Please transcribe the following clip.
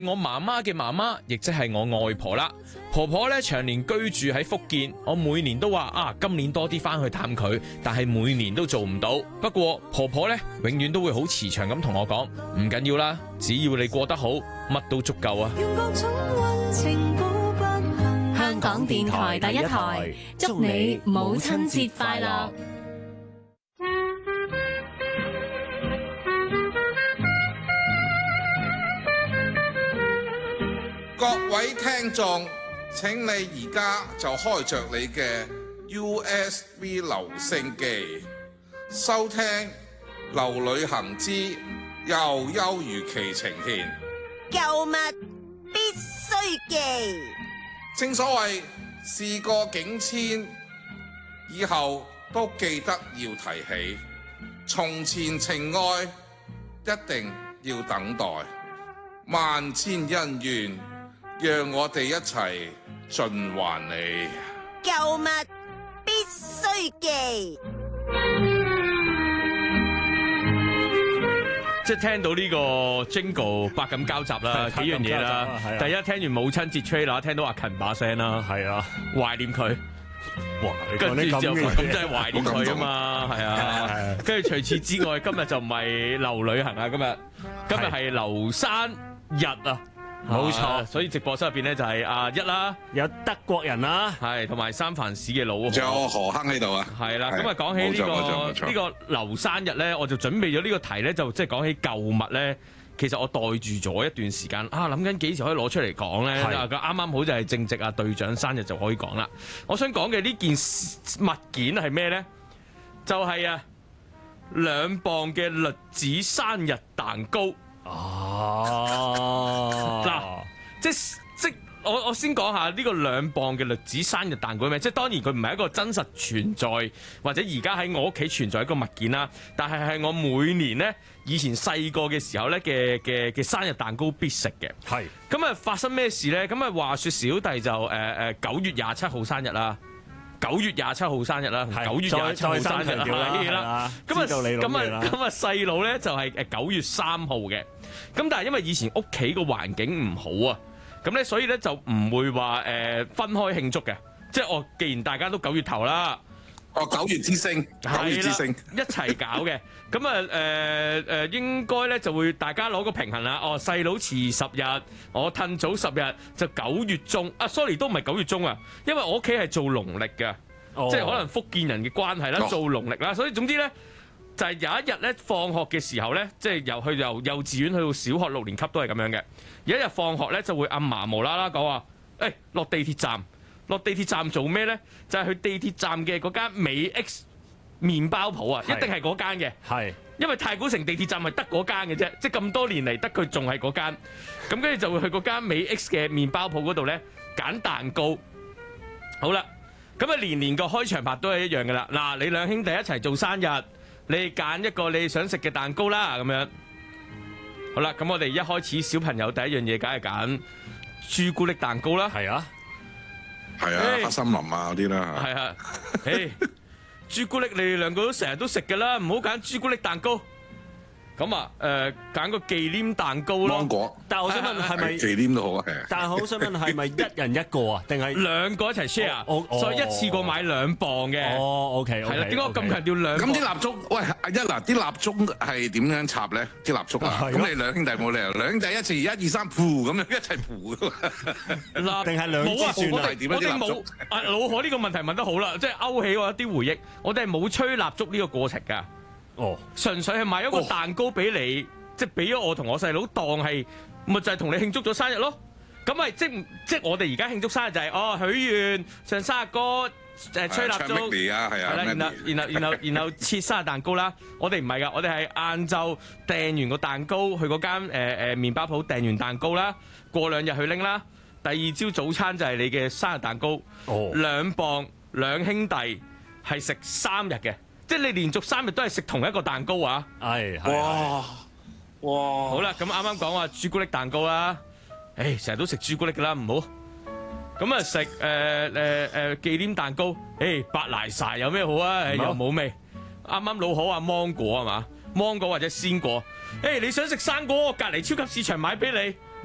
我媽媽嘅媽媽，亦即係我外婆啦。婆婆咧長年居住喺福建，我每年都話今年多啲翻去探佢，但係每年都做唔到。不過婆婆咧永遠都會好慈祥咁同我講，唔緊要啦，只要你過得好，乜都足夠啊。 香港電台第一台，祝你母親節快樂。 各位聽眾，請你而家就開着你嘅 USB 留聲機，收聽《劉旅行之又優如期呈現》。 舊物必須記。 正所謂事過境遷，以後都記得要提起。從前情愛一定要等待，萬千恩怨，讓我哋一齊盡還你。 舊物必須記。 即係聽到呢個 Jingle 百感交集啦，幾樣嘢啦。第一，聽完母親節 trailer，聽到阿勤把聲啦，係啊，懷念佢。哇！跟住之後咁真係懷念佢啊嘛，係啊。跟住除此之外，今日就唔係劉旅行啊，今日係劉生日啊。冇錯，所以直播室入邊咧就係阿一啦，有德國人啦，係同埋三藩市嘅老何， 仲有何坑喺度啊， 係啦。咁啊講起呢個劉生日咧，我就準備咗呢個題咧，就即係講起舊物咧。其實我袋住咗一段時間諗緊幾時可以攞出嚟講咧。佢啱啱好就係正值啊隊長生日就可以講啦。我想講嘅呢件物件係咩咧？就係2磅嘅栗子生日蛋糕。嗱，即我先講下呢個2磅嘅栗子生日蛋糕係咩？即係當然佢唔係一個真實存在或者而家喺我屋企存在一個物件啦，但係我每年咧以前細個嘅時候咧嘅生日蛋糕必食嘅。係咁啊，發生咩事咧？咁啊，話說小弟就9月27號生日啦。9月27號生日啦，9月27號生日啦，咁啊細佬咧就係9月3號嘅，咁但係因為以前屋企個環境唔好啊，咁咧所以咧就唔會話分開慶祝嘅，即係既然大家都9月頭啦。 9月之星，9月之星一齊搞嘅，咁啊應該咧就會大家攞個平衡啦。細佬遲10日，我褪早10日，就9月中。sorry 都唔係9月中啊，因為我屋企係做農曆嘅，即係可能福建人嘅關係啦，做農曆啦，所以總之咧就係有一日咧放學嘅時候咧，即係由幼稚園去到小學6年級都係咁樣嘅。有一日放學咧就會阿嫲無啦啦講話，落地鐵站。落地鐵站做咩咧？就係去地鐵站嘅嗰間美 X 麵包鋪啊，一定係嗰間嘅。係，因為太古城地鐵站係得嗰間嘅啫，即係咁多年嚟得佢仲係嗰間。咁跟住就會去嗰間美 X 嘅麵包鋪嗰度咧揀蛋糕。好啦，咁啊年年個開場白都係一樣嘅啦。嗱，你兩兄弟一齊做生日，你揀一個你想食嘅蛋糕啦，咁樣。好啦，咁我哋一開始小朋友第一樣嘢梗係揀朱古力蛋糕啦。係啊。 係啊，黑森林啊嗰啲啦。係啊，朱古力你哋兩個都成日都食㗎啦，唔好揀朱古力蛋糕。咁啊，揀個忌廉蛋糕咯。芒果。但係我想問係咪忌廉都好啊？係。 但係我想問係咪一人一個啊？定係兩個一齊 share？所以一次過買2磅嘅。 OK。 係啦，點解我咁強調2磅？ 咁啲蠟燭，喂阿一嗱，啲蠟燭係點樣插咧？啲蠟燭啊，咁你兩兄弟冇理由，兩兄弟一次1、2、3噗咁樣一齊噗㗎嘛？ 定係兩支算啊？ 我哋冇。老何呢個問題問得好啦，即係勾起我一啲回憶。我哋係冇吹蠟燭呢個過程㗎。純粹係買一個蛋糕俾你，即係俾咗我同我細佬當係，咪就係同你慶祝咗生日咯。咁咪即係我哋而家慶祝生日就係許願唱生日歌，吹蠟燭，係啦，然後切生日蛋糕啦。我哋唔係㗎，我哋係晏晝訂完個蛋糕去嗰間麵包鋪訂完蛋糕啦，過2日去拎啦。第二朝早餐就係你嘅生日蛋糕，2磅兩兄弟係食3日嘅。即係你連續3日都係食同一個蛋糕啊！哇！好啦，咁啱啱講話朱古力蛋糕啦，成日都食朱古力㗎啦，唔好。咁啊食忌廉蛋糕，白賴晒有咩好啊？又冇味。啱啱老何話芒果係嘛？芒果或者鮮果。你想食生果？我隔離超級市場買俾你。